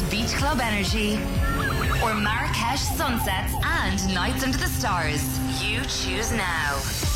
beach club energy, or Marrakesh sunsets and nights under the stars. You choose now.